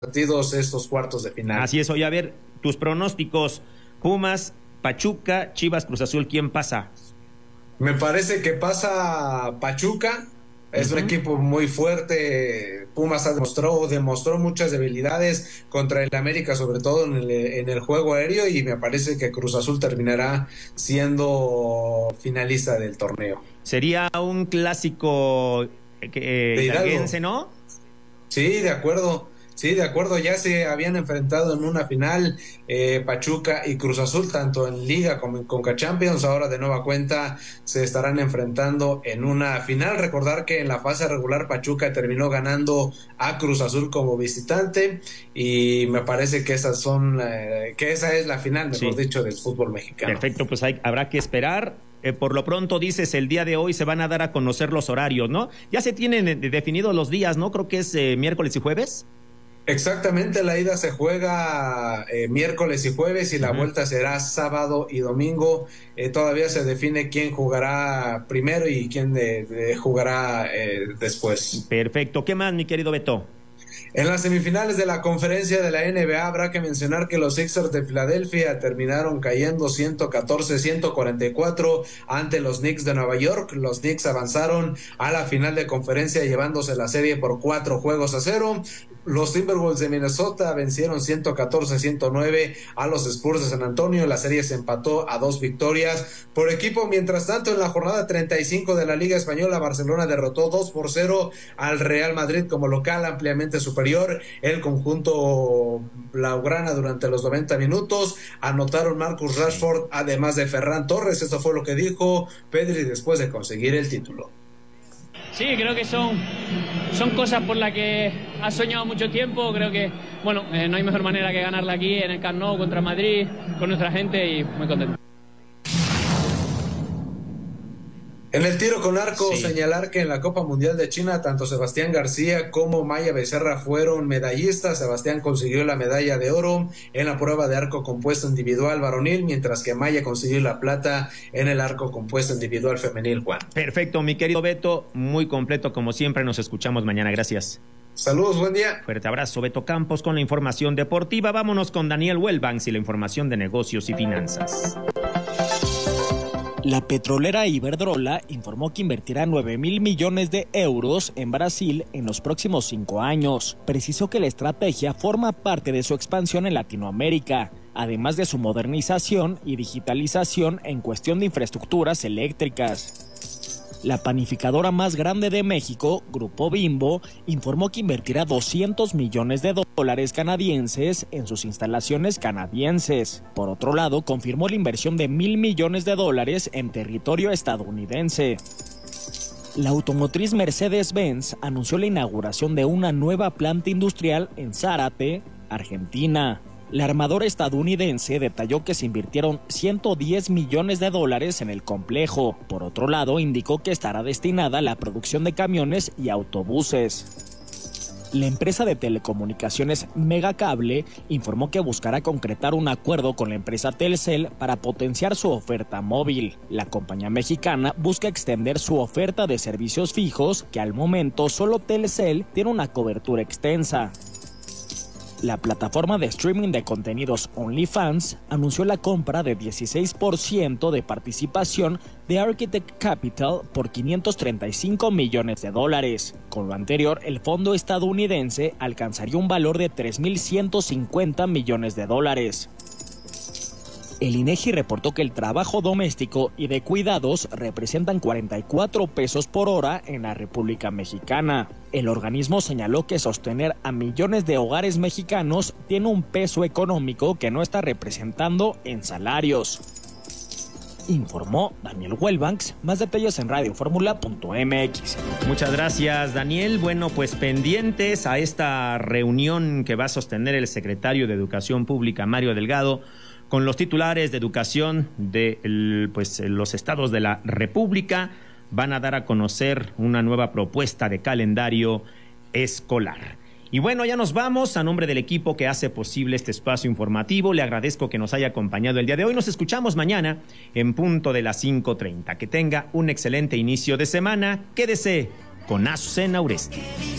partidos estos cuartos de final. Así es, oye, a ver, tus pronósticos, Pumas, Pachuca, Chivas, Cruz Azul, ¿quién pasa? Me parece que pasa Pachuca. Es un equipo muy fuerte. Pumas demostró muchas debilidades contra el América, sobre todo en el juego aéreo, y me parece que Cruz Azul terminará siendo finalista del torneo. Sería un clásico hidalguense, ¿no? Sí, de acuerdo. Sí, de acuerdo, ya se habían enfrentado en una final Pachuca y Cruz Azul, tanto en Liga como en Conca Champions. Ahora de nueva cuenta se estarán enfrentando en una final. Recordar que en la fase regular Pachuca terminó ganando a Cruz Azul como visitante, y me parece que esa es la final, mejor dicho, del fútbol mexicano. Perfecto, pues habrá que esperar. Por lo pronto, dices, el día de hoy se van a dar a conocer los horarios, ¿no? Ya se tienen definidos los días, ¿no? Creo que es miércoles y jueves. Exactamente, la ida se juega miércoles y jueves, y la vuelta será sábado y domingo. Todavía se define quién jugará primero y quién jugará después. Perfecto. ¿Qué más, mi querido Beto? En las semifinales de la conferencia de la NBA habrá que mencionar que los Sixers de Filadelfia terminaron cayendo 114-144 ante los Knicks de Nueva York. Los Knicks avanzaron a la final de conferencia llevándose la serie por 4-0. Los Timberwolves de Minnesota vencieron 114-109 a los Spurs de San Antonio. La serie se empató a 2 victorias por equipo. Mientras tanto, en la jornada 35 de la Liga Española, Barcelona derrotó 2-0 al Real Madrid como local, ampliamente superior el conjunto blaugrana durante los 90 minutos. Anotaron Marcus Rashford, además de Ferran Torres. Eso fue lo que dijo Pedri después de conseguir el título. Sí, creo que son cosas por las que ha soñado mucho tiempo. Creo que, no hay mejor manera que ganarla aquí en el Camp Nou contra Madrid, con nuestra gente, y muy contento. En el tiro con arco, señalar que en la Copa Mundial de China, tanto Sebastián García como Maya Becerra fueron medallistas. Sebastián consiguió la medalla de oro en la prueba de arco compuesto individual varonil, mientras que Maya consiguió la plata en el arco compuesto individual femenil, Juan. Perfecto, mi querido Beto, muy completo como siempre. Nos escuchamos mañana, gracias. Saludos, buen día. Fuerte abrazo, Beto Campos, con la información deportiva. Vámonos con Daniel Wellbanks y la información de negocios y finanzas. La petrolera Iberdrola informó que invertirá 9,000 millones de euros en Brasil en los próximos 5 años. Precisó que la estrategia forma parte de su expansión en Latinoamérica, además de su modernización y digitalización en cuestión de infraestructuras eléctricas. La panificadora más grande de México, Grupo Bimbo, informó que invertirá 200 millones de dólares canadienses en sus instalaciones canadienses. Por otro lado, confirmó la inversión de 1,000 millones de dólares en territorio estadounidense. La automotriz Mercedes-Benz anunció la inauguración de una nueva planta industrial en Zárate, Argentina. La armadora estadounidense detalló que se invirtieron 110 millones de dólares en el complejo. Por otro lado, indicó que estará destinada a la producción de camiones y autobuses. La empresa de telecomunicaciones Megacable informó que buscará concretar un acuerdo con la empresa Telcel para potenciar su oferta móvil. La compañía mexicana busca extender su oferta de servicios fijos, que al momento solo Telcel tiene una cobertura extensa. La plataforma de streaming de contenidos OnlyFans anunció la compra de 16% de participación de Architect Capital por 535 millones de dólares. Con lo anterior, el fondo estadounidense alcanzaría un valor de 3.150 millones de dólares. El INEGI reportó que el trabajo doméstico y de cuidados representan 44 pesos por hora en la República Mexicana. El organismo señaló que sostener a millones de hogares mexicanos tiene un peso económico que no está representando en salarios. Informó Daniel Wellbanks. Más detalles en radioformula.mx. Muchas gracias, Daniel. Bueno, pues pendientes a esta reunión que va a sostener el secretario de Educación Pública, Mario Delgado, con los titulares de educación de los estados de la República. Van a dar a conocer una nueva propuesta de calendario escolar. Y bueno, ya nos vamos. A nombre del equipo que hace posible este espacio informativo, le agradezco que nos haya acompañado el día de hoy. Nos escuchamos mañana en punto de las 5:30. Que tenga un excelente inicio de semana. Quédese con Azucena Uresti.